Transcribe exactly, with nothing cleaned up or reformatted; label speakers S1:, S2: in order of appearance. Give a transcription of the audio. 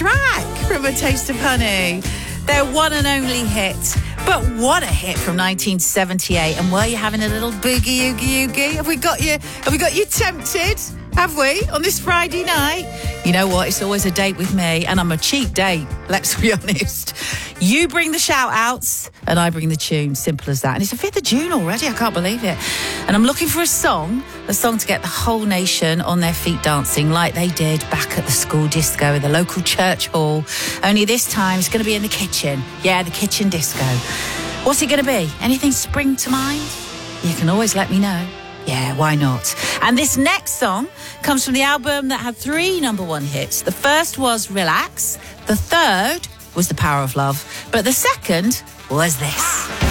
S1: track from A Taste of Honey. Their one and only hit. But what a hit from nineteen seventy-eight. And were you having a little boogie oogie oogie? Have we got you, have we got you tempted? Have we? On this Friday night? You know what? It's always a date with me, and I'm a cheap date, let's be honest. You bring the shout-outs, and I bring the tune. Simple as that. And it's the fifth of June already. I can't believe it. And I'm looking for a song, a song to get the whole nation on their feet dancing like they did back at the school disco in the local church hall. Only this time, it's going to be in the kitchen. Yeah, the kitchen disco. What's it going to be? Anything spring to mind? You can always let me know. Yeah, why not? And this next song comes from the album that had three number one hits. The first was Relax. The third was The Power of Love. But the second was this.